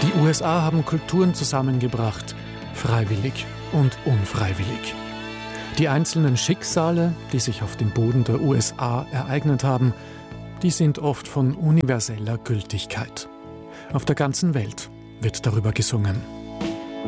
Die USA haben Kulturen zusammengebracht, freiwillig und unfreiwillig. Die einzelnen Schicksale, die sich auf dem Boden der USA ereignet haben, die sind oft von universeller Gültigkeit. Auf der ganzen Welt wird darüber gesungen.